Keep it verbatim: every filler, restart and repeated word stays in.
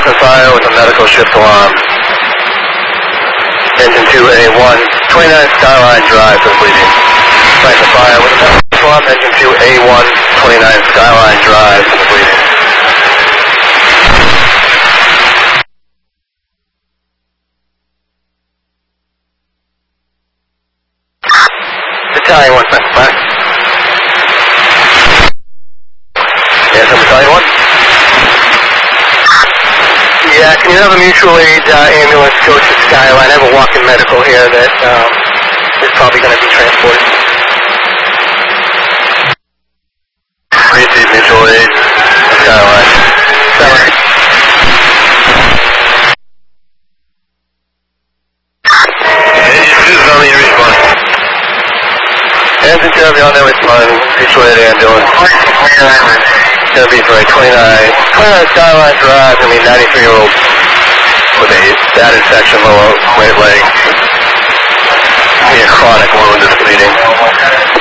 Franklin Fire with a medical shift alarm. Engine two A one, twenty-nine Skyline Drive for the bleeding. Franklin Fire with a medical shift alarm. Engine two A one, twenty-nine Skyline Drive for the bleeding. Battalion one, Franklin Fire. Yes, I'm Battalion one. Yeah, can you have a mutual aid uh, ambulance go to Skyline? I have a walk-in medical here that um, is probably going to be transported. Receive mutual aid, Skyline. Skyline. Engine two is on the respond. Engine two, on the respond. Mutual aid ambulance. It's going to be for a twenty-nine, twenty-nine Skyline Drive, going to be ninety-three-year-old with a bad infection, lower right leg. Be a chronic wound that's bleeding.